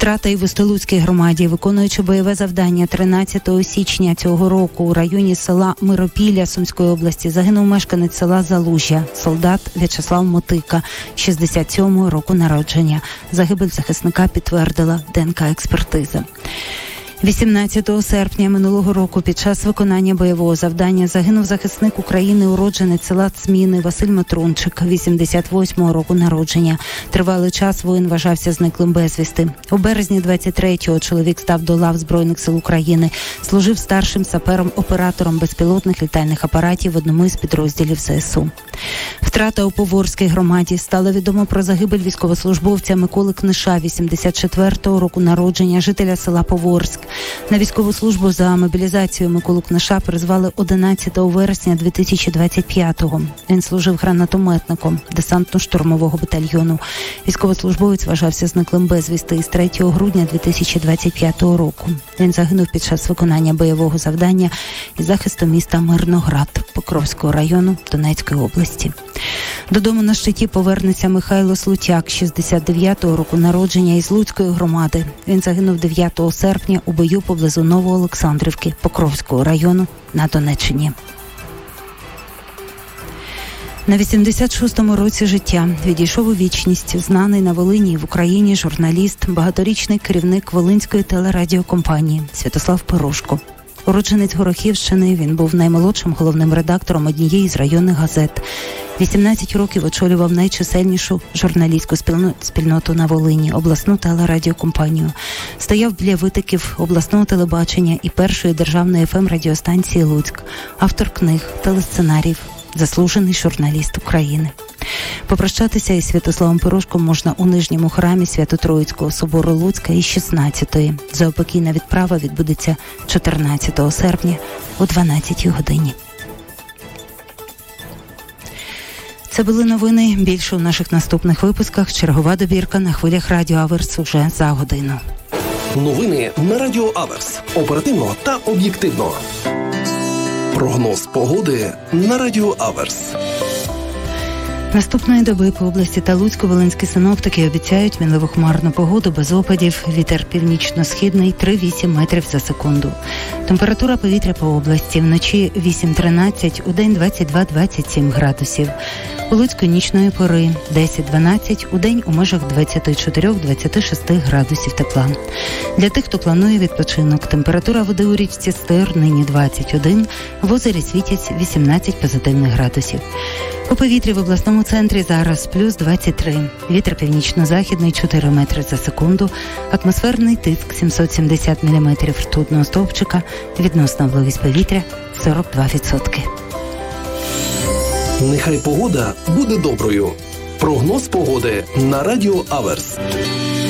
Втрата і в Устилуцькій громаді, виконуючи бойове завдання 13 січня цього року у районі села Миропілля Сумської області, загинув мешканець села Залужжя, солдат В'ячеслав Мотика, 67-го року народження. Загибель захисника підтвердила ДНК-експертиза. 18 серпня минулого року під час виконання бойового завдання загинув захисник України, уродженець села Цміни Василь Матрунчик, 88-го року народження. Тривалий час воїн вважався зниклим безвісти. У березні 23-го чоловік став до лав Збройних сил України, служив старшим сапером-оператором безпілотних літальних апаратів в одному із підрозділів ЗСУ. Втрата у Поворській громаді. Стало відомо про загибель військовослужбовця Миколи Книша, 84-го року народження, жителя села Поворськ. На військову службу за мобілізацію Миколу Книша призвали 11 вересня 2025-го. Він служив гранатометником десантно-штурмового батальйону. Військовослужбовець вважався зниклим безвісти із 3 грудня 2025 року. Він загинув під час виконання бойового завдання із захисту міста Мирноград Покровського району Донецької області. Додому на щиті повернеться Михайло Слутяк, 69-го року народження, із Луцької громади. Він загинув 9 серпня у бою поблизу Новоолександрівки Покровського району на Донеччині. На 86-му році життя відійшов у вічність знаний на Волині і в Україні журналіст, багаторічний керівник Волинської телерадіокомпанії Святослав Пирожко. Уродженець Горохівщини, він був наймолодшим головним редактором однієї з районних газет. 18 років очолював найчисельнішу журналістську спільноту на Волині, обласну телерадіокомпанію. Стояв біля витоків обласного телебачення і першої державної ФМ-радіостанції «Луцьк». Автор книг, телесценаріїв, заслужений журналіст України. Попрощатися із Святославом Пирожком можна у Нижньому храмі Свято-Троїцького собору Луцька із 16-ї. Заупокійна відправа відбудеться 14 серпня о 12 годині. Це були новини. Більше у наших наступних випусках. Чергова добірка на хвилях Радіо Аверс уже за годину. Новини на Радіо Аверс. Оперативно та об'єктивно. Прогноз погоди на Радіо Аверс. Наступної доби по області та Луцько-Волинські синоптики обіцяють мінливу хмарну погоду без опадів. Вітер північно-східний 3-8 метрів за секунду. Температура повітря по області вночі 8-13, удень 22-27 градусів. У Луцьку нічної пори 10-12, удень у межах 24-26 градусів тепла. Для тих, хто планує відпочинок, температура води у річці Стир нині 21, в озері Світязь 18 позитивних градусів. У повітрі в обласному центрі зараз плюс 23. Вітер північно-західний 4 метри за секунду. Атмосферний тиск 770 мм ртутного стовпчика. Відносна вологість повітря 42%. Нехай погода буде доброю. Прогноз погоди на Радіо Аверс.